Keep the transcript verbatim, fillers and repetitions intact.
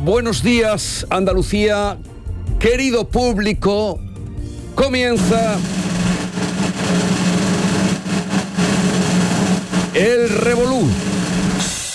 buenos días, Andalucía. Querido público, comienza el Revolú.